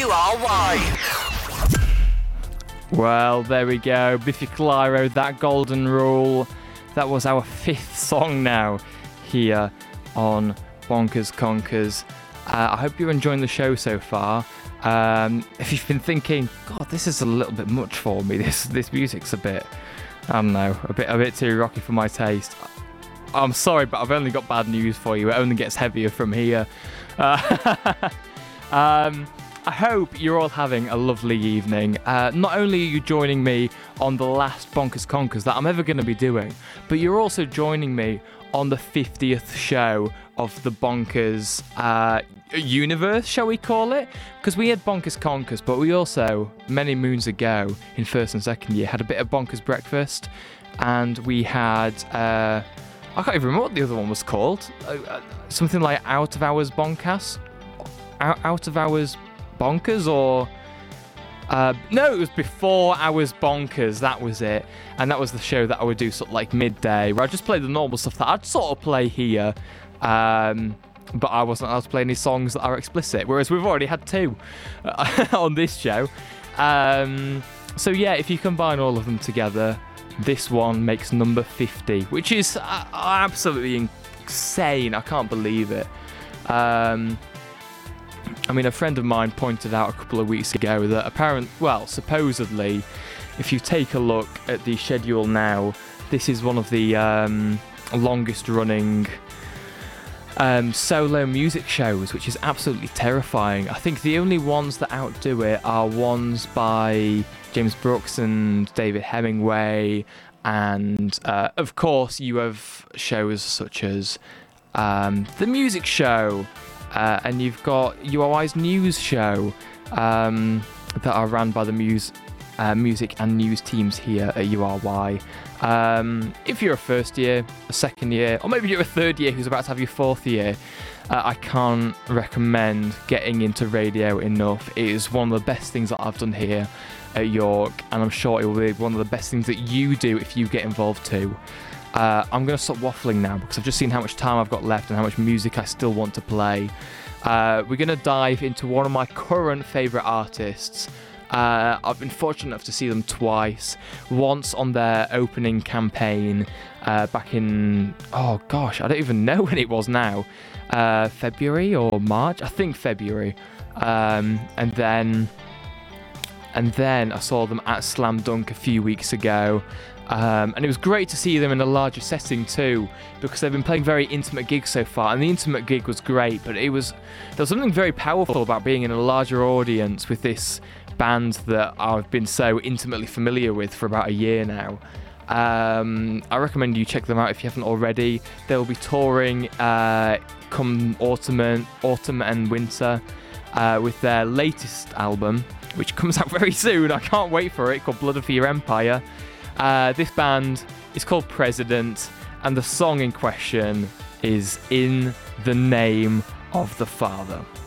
URY. Well, there we go. Biffy Clyro, That Golden Rule. That was our 5th song now here on Bonkers Conkers. I hope you're enjoying the show so far. If you've been thinking, God, this is a little bit much for me. This music's a bit, I don't know, a bit too rocky for my taste. I'm sorry, but I've only got bad news for you. It only gets heavier from here. I hope you're all having a lovely evening. Not only are you joining me on the last Bonkers Conkers that I'm ever going to be doing, but you're also joining me on the 50th show of the Bonkers universe, shall we call it? Because we had Bonkers Conkers, but we also, many moons ago, in first and second year, had a bit of Bonkers Breakfast, and we had, I can't even remember what the other one was called. Something like Out of Hours Bonkers? Out of Hours Bonkers, or no, it was Before Hours Bonkers, that was it. And that was the show that I would do sort of like midday, where I just play the normal stuff that I'd sort of play here, but I wasn't allowed to play any songs that are explicit, whereas we've already had 2 on this show. So yeah, if you combine all of them together, this one makes number 50, which is absolutely insane. I can't believe it. I mean, a friend of mine pointed out a couple of weeks ago that supposedly, if you take a look at the schedule now, this is one of the longest running solo music shows, which is absolutely terrifying. I think the only ones that outdo it are ones by James Brooks and David Hemingway, and of course you have shows such as The Music Show, and you've got URY's news show that are run by the music and news teams here at URY. If you're a first year, a second year, or maybe you're a third year who's about to have your 4th year, I can't recommend getting into radio enough. It is one of the best things that I've done here at York, and I'm sure it will be one of the best things that you do if you get involved too. I'm going to stop waffling now because I've just seen how much time I've got left and how much music I still want to play. We're going to dive into one of my current favourite artists. I've been fortunate enough to see them twice. Once on their opening campaign back in, I don't even know when it was now. February or March? I think February. And then I saw them at Slam Dunk a few weeks ago. And it was great to see them in a larger setting too, because they've been playing very intimate gigs so far, and the intimate gig was great, but there was something very powerful about being in a larger audience with this band that I've been so intimately familiar with for about a year now. I recommend you check them out if you haven't already. They'll be touring come autumn and winter with their latest album, which comes out very soon. I can't wait for it, called Blood for Your Empire. This band is called President, and the song in question is In the Name of the Father.